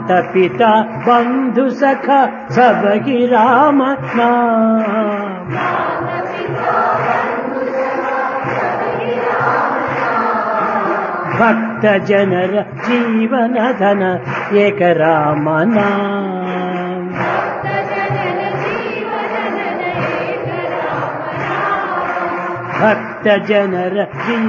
पिता बंधु सखा सबकी राम नाम। भक्त जनर जीवन धन एक राम नाम। भक्त जनर